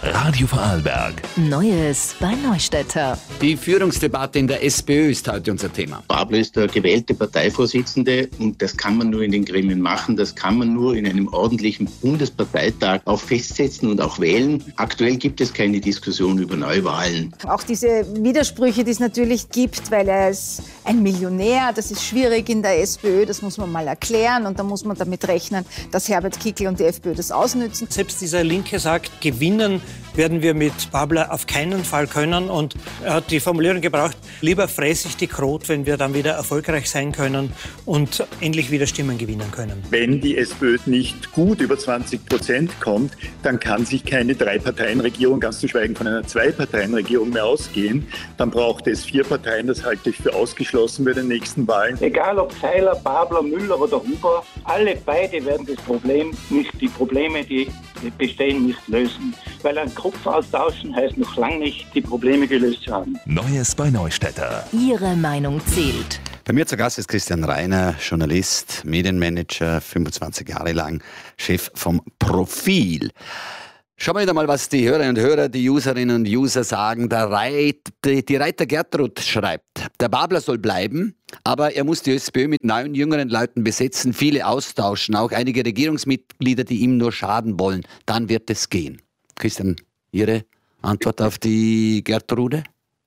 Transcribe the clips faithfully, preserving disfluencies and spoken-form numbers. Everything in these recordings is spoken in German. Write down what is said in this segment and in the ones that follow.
Radio Vorarlberg. Neues bei Neustädter. Die Führungsdebatte in der SPÖ ist heute unser Thema. Babler ist der gewählte Parteivorsitzende und das kann man nur in den Gremien machen. Das kann man nur in einem ordentlichen Bundesparteitag auch festsetzen und auch wählen. Aktuell gibt es keine Diskussion über Neuwahlen. Auch diese Widersprüche, die es natürlich gibt, weil er ist ein Millionär, das ist schwierig in der SPÖ, das muss man mal erklären und da muss man damit rechnen, dass Herbert Kickl und die FPÖ das ausnützen. Selbst dieser Linke sagt, gewinnen werden wir mit Babler auf keinen Fall können, und er hat die Formulierung gebraucht, lieber fresse ich die Krot, wenn wir dann wieder erfolgreich sein können und endlich wieder Stimmen gewinnen können. Wenn die SPÖ nicht gut über zwanzig Prozent kommt, dann kann sich keine Drei-Parteien-Regierung, ganz zu schweigen von einer Zwei-Parteien-Regierung mehr ausgehen. Dann braucht es vier Parteien, das halte ich für ausgeschlossen bei den nächsten Wahlen. Egal ob Seiler, Babler, Müller oder Huber, alle beide werden das Problem nicht, die Probleme, die bestehen, nicht lösen. Weil ein Kopf austauschen heißt noch lange nicht, die Probleme gelöst zu haben. Neues bei Neustädter. Ihre Meinung zählt. Bei mir zu Gast ist Christian Reiner, Journalist, Medienmanager, fünfundzwanzig Jahre lang, Chef vom Profil. Schauen wir wieder mal, was die Hörerinnen und Hörer, die Userinnen und User sagen. Der Reit, die, die Reiter Gertrud schreibt, der Babler soll bleiben, aber er muss die SPÖ mit neuen, jüngeren Leuten besetzen, viele austauschen, auch einige Regierungsmitglieder, die ihm nur schaden wollen. Dann wird es gehen. Christian, Ihre Antwort auf die Gertrude?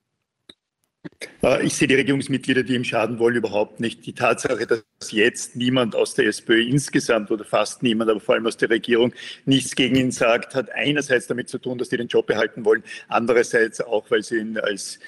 Ich sehe die Regierungsmitglieder, die ihm schaden wollen, überhaupt nicht. Die Tatsache, dass jetzt niemand aus der SPÖ insgesamt oder fast niemand, aber vor allem aus der Regierung nichts gegen ihn sagt, hat einerseits damit zu tun, dass die den Job behalten wollen, andererseits auch, weil sie ihn als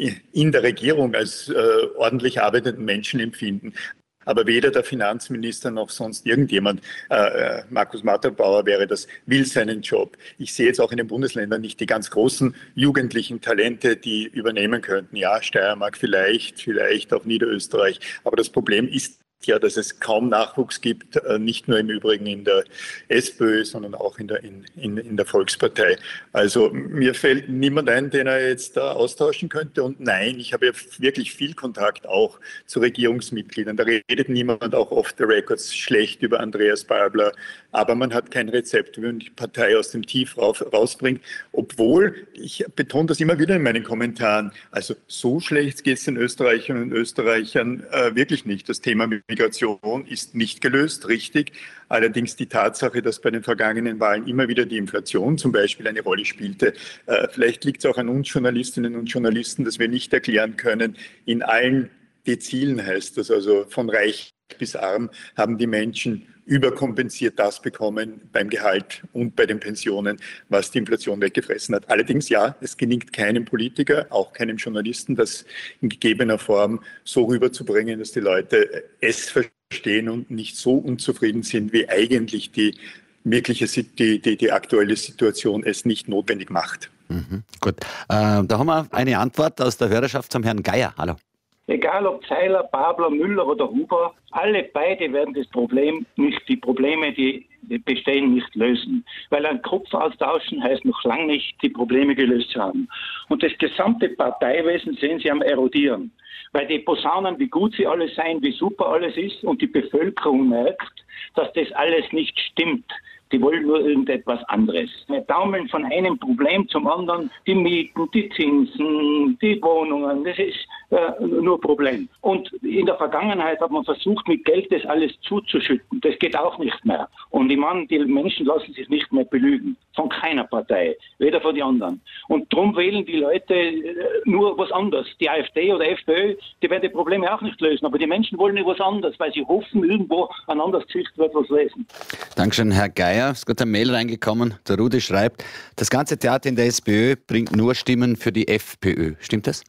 in der Regierung als äh, ordentlich arbeitenden Menschen empfinden. Aber weder der Finanzminister noch sonst irgendjemand, äh, Markus Matterbauer wäre das, will seinen Job. Ich sehe jetzt auch in den Bundesländern nicht die ganz großen jugendlichen Talente, die übernehmen könnten. Ja, Steiermark vielleicht, vielleicht auch Niederösterreich. Aber das Problem ist ja, dass es kaum Nachwuchs gibt, nicht nur im Übrigen in der SPÖ, sondern auch in der, in, in, in der Volkspartei. Also mir fällt niemand ein, den er jetzt da austauschen könnte. Und nein, ich habe ja wirklich viel Kontakt auch zu Regierungsmitgliedern. Da redet niemand auch off the records schlecht über Andreas Babler. Aber man hat kein Rezept, wie man die Partei aus dem Tief rauf, rausbringt. Obwohl, ich betone das immer wieder in meinen Kommentaren, also so schlecht geht es den Österreicherinnen und Österreichern äh, wirklich nicht. Das Thema Migration ist nicht gelöst, richtig. Allerdings die Tatsache, dass bei den vergangenen Wahlen immer wieder die Inflation zum Beispiel eine Rolle spielte. Äh, vielleicht liegt es auch an uns Journalistinnen und Journalisten, dass wir nicht erklären können, in allen Dezilen heißt das, also von reich bis arm, haben die Menschen überkompensiert das bekommen beim Gehalt und bei den Pensionen, was die Inflation weggefressen hat. Allerdings ja, es gelingt keinem Politiker, auch keinem Journalisten, das in gegebener Form so rüberzubringen, dass die Leute es verstehen und nicht so unzufrieden sind, wie eigentlich die wirkliche, die, die, die aktuelle Situation es nicht notwendig macht. Mhm, gut, äh, da haben wir eine Antwort aus der Hörerschaft vom Herrn Geier. Hallo. Egal ob Seiler, Babler, Müller oder Huber, alle beide werden das Problem nicht, die Probleme, die bestehen, nicht lösen. Weil ein Kopf austauschen heißt noch lange nicht, die Probleme gelöst zu haben. Und das gesamte Parteiwesen sehen Sie am Erodieren. Weil die Posaunen, wie gut sie alle seien, wie super alles ist, und die Bevölkerung merkt, dass das alles nicht stimmt. Die wollen nur irgendetwas anderes. Wir taumeln von einem Problem zum anderen. Die Mieten, die Zinsen, die Wohnungen, das ist äh, nur ein Problem. Und in der Vergangenheit hat man versucht, mit Geld das alles zuzuschütten. Das geht auch nicht mehr. Und ich meine, die Menschen lassen sich nicht mehr belügen. Von keiner Partei. Weder von den anderen. Und darum wählen die Leute äh, nur was anderes. Die AfD oder FPÖ, die werden die Probleme auch nicht lösen. Aber die Menschen wollen nicht was anderes, weil sie hoffen, irgendwo ein anderes Gesicht wird was lesen. Dankeschön, Herr Geier. Es ist gerade eine Mail reingekommen. Der Rudi schreibt, das ganze Theater in der SPÖ bringt nur Stimmen für die FPÖ. Stimmt das?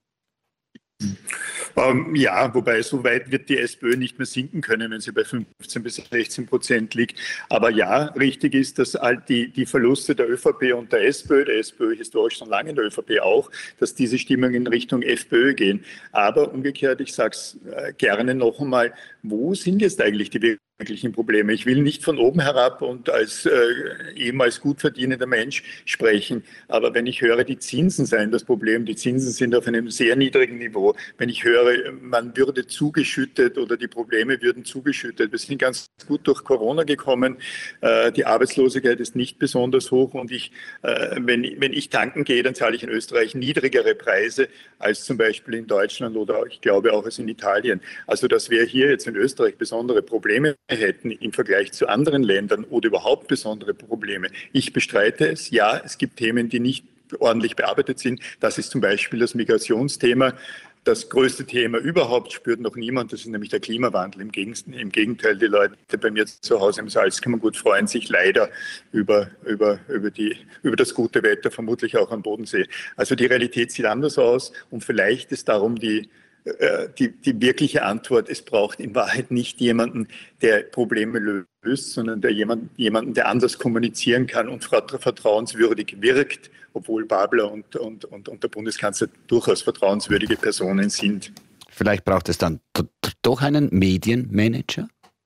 Ähm, ja, wobei so weit wird die SPÖ nicht mehr sinken können, wenn sie bei fünfzehn bis sechzehn Prozent liegt. Aber ja, richtig ist, dass all die, die Verluste der ÖVP und der SPÖ, der SPÖ historisch schon lange, der ÖVP auch, dass diese Stimmungen in Richtung FPÖ gehen. Aber umgekehrt, ich sage es äh, gerne noch einmal, wo sind jetzt eigentlich die eigentlichen Probleme. Ich will nicht von oben herab und als äh, ehemals gut verdienender Mensch sprechen, aber wenn ich höre, die Zinsen seien das Problem, die Zinsen sind auf einem sehr niedrigen Niveau. Wenn ich höre, man würde zugeschüttet oder die Probleme würden zugeschüttet. Wir sind ganz gut durch Corona gekommen, äh, die Arbeitslosigkeit ist nicht besonders hoch und ich, äh, wenn, wenn ich tanken gehe, dann zahle ich in Österreich niedrigere Preise als zum Beispiel in Deutschland oder ich glaube auch als in Italien. Also dass wir hier jetzt in Österreich besondere Probleme hätten im Vergleich zu anderen Ländern oder überhaupt besondere Probleme. Ich bestreite es. Ja, es gibt Themen, die nicht ordentlich bearbeitet sind. Das ist zum Beispiel das Migrationsthema. Das größte Thema überhaupt spürt noch niemand, das ist nämlich der Klimawandel. Im Gegenteil, die Leute bei mir zu Hause im Salzkammergut freuen sich leider über, über, über, die, über das gute Wetter, vermutlich auch am Bodensee. Also die Realität sieht anders aus und vielleicht ist darum die Die, die wirkliche Antwort, es braucht in Wahrheit nicht jemanden, der Probleme löst, sondern der jemand, jemanden, der anders kommunizieren kann und vertrauenswürdig wirkt, obwohl Babler und, und, und, und der Bundeskanzler durchaus vertrauenswürdige Personen sind. Vielleicht braucht es dann doch einen Medienmanager?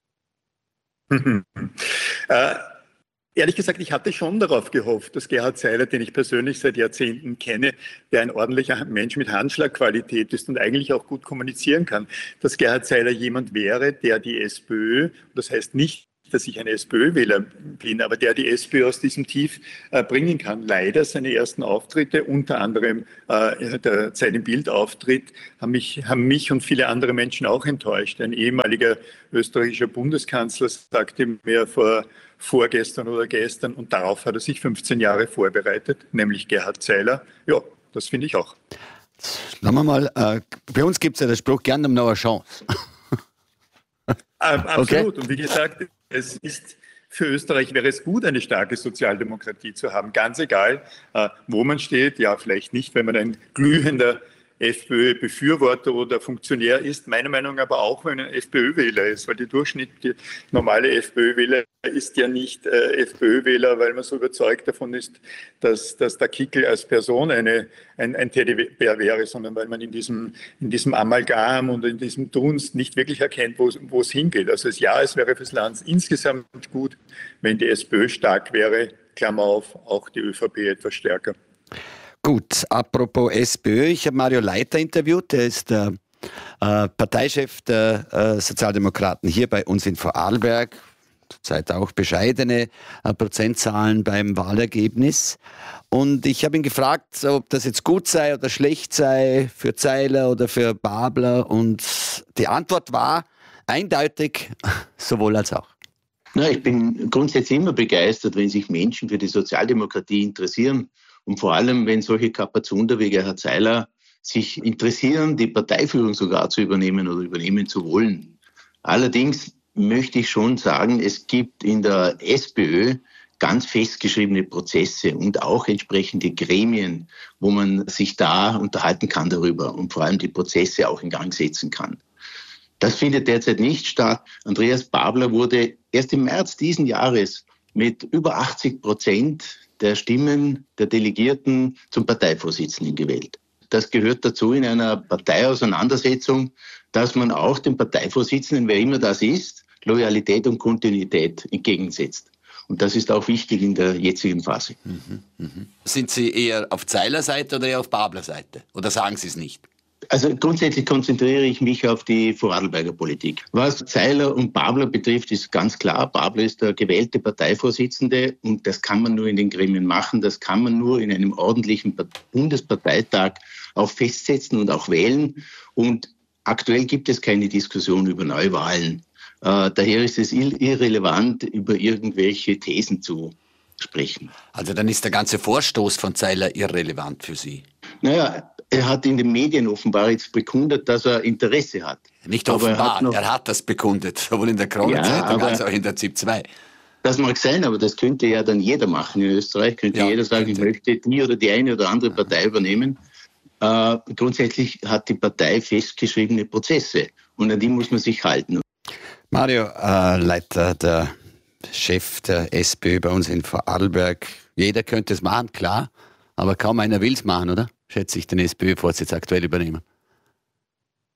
äh, Ehrlich gesagt, ich hatte schon darauf gehofft, dass Gerhard Seiler, den ich persönlich seit Jahrzehnten kenne, der ein ordentlicher Mensch mit Handschlagqualität ist und eigentlich auch gut kommunizieren kann, dass Gerhard Seiler jemand wäre, der die SPÖ, das heißt nicht, dass ich ein SPÖ-Wähler bin, aber der die SPÖ aus diesem Tief äh, bringen kann. Leider seine ersten Auftritte, unter anderem äh, der Zeit im Bild-Auftritt, haben mich, haben mich und viele andere Menschen auch enttäuscht. Ein ehemaliger österreichischer Bundeskanzler sagte mir vor vorgestern oder gestern und darauf hat er sich fünfzehn Jahre vorbereitet, nämlich Gerhard Seiler. Ja, das finde ich auch. Sagen wir mal, äh, bei uns gibt es ja den Spruch, gern um noch eine Chance. Absolut. Okay. Und wie gesagt, es ist für Österreich wäre es gut, eine starke Sozialdemokratie zu haben. Ganz egal, äh, wo man steht. Ja, vielleicht nicht, wenn man ein glühender FPÖ-Befürworter oder Funktionär ist. Meiner Meinung nach aber auch, wenn ein FPÖ-Wähler ist, weil die durchschnittliche normale FPÖ-Wähler ist ja nicht äh, FPÖ-Wähler, weil man so überzeugt davon ist, dass, dass der Kickl als Person eine, ein, ein Teddybär wäre, sondern weil man in diesem, in diesem Amalgam und in diesem Dunst nicht wirklich erkennt, wo es hingeht. Also ja, es wäre fürs Land insgesamt gut, wenn die SPÖ stark wäre, Klammer auf, auch die ÖVP etwas stärker. Gut, apropos SPÖ, ich habe Mario Leiter interviewt, der ist der äh, Parteichef der äh, Sozialdemokraten hier bei uns in Vorarlberg. Zurzeit auch bescheidene äh, Prozentzahlen beim Wahlergebnis. Und ich habe ihn gefragt, ob das jetzt gut sei oder schlecht sei für Seiler oder für Babler. Und die Antwort war eindeutig sowohl als auch. Na, ich bin grundsätzlich immer begeistert, wenn sich Menschen für die Sozialdemokratie interessieren. Und vor allem, wenn solche Kapazunder wie Gerhard Seiler sich interessieren, die Parteiführung sogar zu übernehmen oder übernehmen zu wollen. Allerdings möchte ich schon sagen, es gibt in der SPÖ ganz festgeschriebene Prozesse und auch entsprechende Gremien, wo man sich da unterhalten kann darüber und vor allem die Prozesse auch in Gang setzen kann. Das findet derzeit nicht statt. Andreas Babler wurde erst im März diesen Jahres mit über achtzig Prozent der Stimmen der Delegierten zum Parteivorsitzenden gewählt. Das gehört dazu in einer Parteiauseinandersetzung, dass man auch dem Parteivorsitzenden, wer immer das ist, Loyalität und Kontinuität entgegensetzt. Und das ist auch wichtig in der jetzigen Phase. Mhm, mh. Sind Sie eher auf Seiler Seite oder eher auf Babler Seite? Oder sagen Sie es nicht? Also grundsätzlich konzentriere ich mich auf die Vorarlberger Politik. Was Seiler und Babler betrifft, ist ganz klar, Babler ist der gewählte Parteivorsitzende und das kann man nur in den Gremien machen, das kann man nur in einem ordentlichen Bundesparteitag auch festsetzen und auch wählen. Und aktuell gibt es keine Diskussion über Neuwahlen. Äh, daher ist es irrelevant, über irgendwelche Thesen zu sprechen. Also dann ist der ganze Vorstoß von Seiler irrelevant für Sie? Naja, er hat in den Medien offenbar jetzt bekundet, dass er Interesse hat. Nicht offenbar, er hat, noch, er hat das bekundet, sowohl in der Kronenzeitung ja, als auch in der ZIP zwei. Das mag sein, aber das könnte ja dann jeder machen in Österreich. Könnte ja, jeder sagen, könnte. Ich möchte die oder die eine oder andere Partei übernehmen. Äh, grundsätzlich hat die Partei festgeschriebene Prozesse und an die muss man sich halten. Mario äh, Leiter, der Chef der SPÖ bei uns in Vorarlberg. Jeder könnte es machen, klar, aber kaum einer will es machen, oder? Schätze ich, den SPÖ-Vorsitz aktuell übernehmen.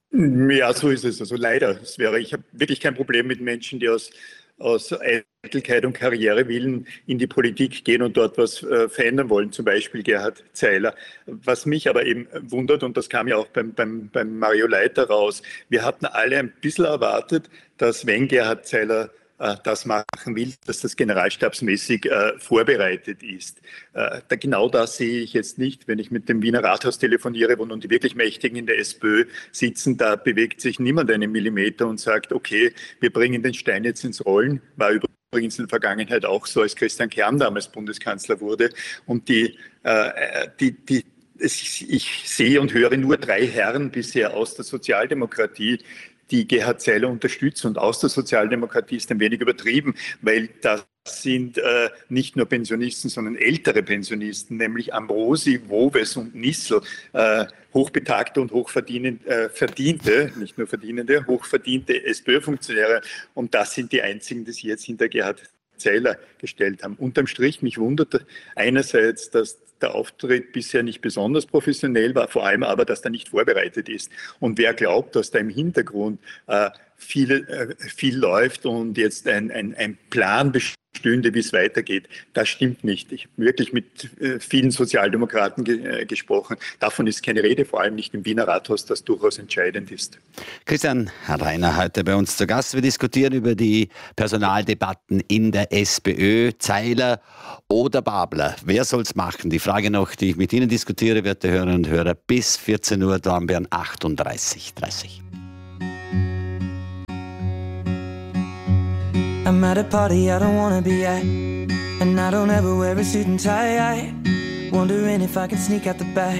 Ja, so ist es. Also leider. Es wäre, ich habe wirklich kein Problem mit Menschen, die aus, aus Eitelkeit und Karrierewillen in die Politik gehen und dort was äh, verändern wollen, zum Beispiel Gerhard Zeiler. Was mich aber eben wundert, und das kam ja auch beim, beim, beim Mario Leiter raus, wir hatten alle ein bisschen erwartet, dass wenn Gerhard Zeiler äh, das machen will, dass das generalstabsmäßig äh, vorbereitet ist. Äh, da genau das sehe ich jetzt nicht, wenn ich mit dem Wiener Rathaus telefoniere, wo nun die wirklich Mächtigen in der SPÖ sitzen, da bewegt sich niemand einen Millimeter und sagt, okay, wir bringen den Stein jetzt ins Rollen, war übrigens in der Vergangenheit auch so, als Christian Kern damals Bundeskanzler wurde. Und die, äh, die, die ich sehe und höre nur drei Herren bisher aus der Sozialdemokratie, die Gerhard Zeiler unterstützen. Und aus der Sozialdemokratie ist ein wenig übertrieben, weil das sind äh, nicht nur Pensionisten, sondern ältere Pensionisten, nämlich Ambrosi, Woves und Nissl, äh, hochbetagte und hochverdienende, äh, nicht nur verdienende, hochverdiente SPÖ-Funktionäre. Und das sind die einzigen, die sich jetzt hinter Gerhard Zeiler gestellt haben. Unterm Strich, mich wundert einerseits, dass der Auftritt bisher nicht besonders professionell war, vor allem aber, dass er nicht vorbereitet ist. Und wer glaubt, dass da im Hintergrund äh, viel, äh, viel läuft und jetzt ein, ein, ein Plan bestünde, wie es weitergeht, das stimmt nicht. Ich habe wirklich mit äh, vielen Sozialdemokraten ge äh, gesprochen. Davon ist keine Rede, vor allem nicht im Wiener Rathaus, das durchaus entscheidend ist. Christian Reiner heute bei uns zu Gast. Wir diskutieren über die Personaldebatten in der SPÖ. Zeiler oder Babler? Wer soll es machen? Die Frage noch, die ich mit Ihnen diskutiere, werte Hörerinnen und Hörer, bis vierzehn Uhr, Dornbirn achtunddreißig dreißig. I'm at a party I don't wanna be at, and I don't ever wear a suit and tie. Wondering if I can sneak out the back.